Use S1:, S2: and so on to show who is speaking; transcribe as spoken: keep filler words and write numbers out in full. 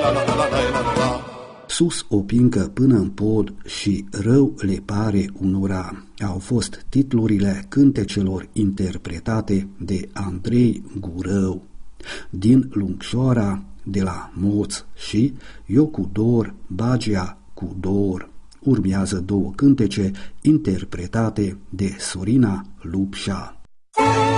S1: Sus o pincă până în pod și rău le pare unora au fost titlurile cântecelor interpretate de Andrei Gurău. Din Lungșoara, de la Moț și Eu cu dor, Bagea cu dor. Urmează două cântece interpretate de Sorina Lupșa.